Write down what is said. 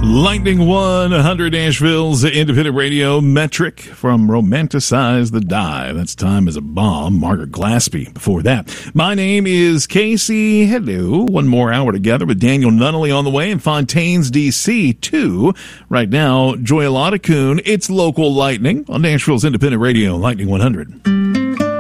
Lightning 100, Nashville's independent radio metric from Romanticize the Dive. That's Time as a Bomb, Margaret Glaspie. Before that, my name is Casey. Hello. One more hour together with Daniel Nunnally on the way in Fontaines, D.C. 2. Right now, Joy Alada Coon. It's Local Lightning on Nashville's independent radio, Lightning 100.